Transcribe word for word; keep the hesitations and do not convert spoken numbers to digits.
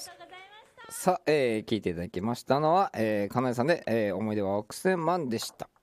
さあ、えー、聞いていただきましたのは、えー、かなえさんで、えー、思い出は億千万でした。